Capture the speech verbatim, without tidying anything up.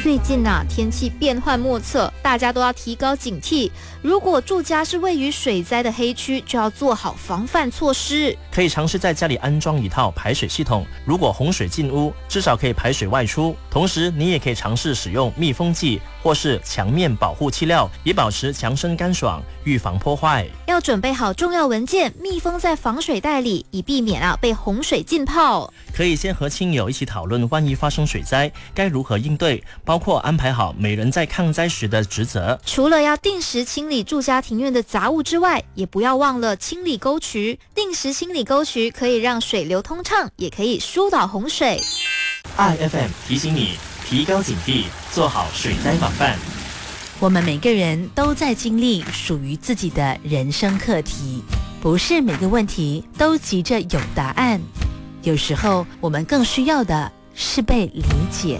最近啊，天气变幻莫测，大家都要提高警惕。如果住家是位于水灾的黑区，就要做好防范措施。 可以尝试在家里安装一套排水系统，如果洪水进屋，至少可以排水外出。同时，你也可以尝试使用密封剂或是墙面保护漆料，以保持墙身干爽，预防破坏。 要准备好重要文件，密封在防水袋里，以避免啊被洪水浸泡。 可以先和亲友一起讨论，万一发生水灾该如何应对，包括安排好每人在抗灾时的职责。 除了要定时清理住家庭院的杂物之外，也不要忘了清理沟渠。定时清理沟渠可以让水流通畅，也可以疏导洪水。 I F M 提醒你提高警惕，做好水灾防范。 我们每个人都在经历属于自己的人生课题，不是每个问题都急着有答案。有时候我们更需要的是被理解。